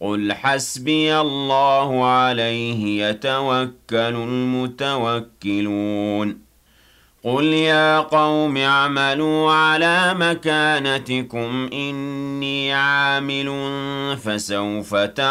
قُلْ حَسْبِيَ اللَّهُ عَلَيْهِ يَتَوَكَّلُ الْمُتَوَكِّلُونَ قُلْ يَا قَوْمِ اعْمَلُوا عَلَىٰ مَكَانَتِكُمْ إِنِّي عَامِلٌ فَسَوْفَ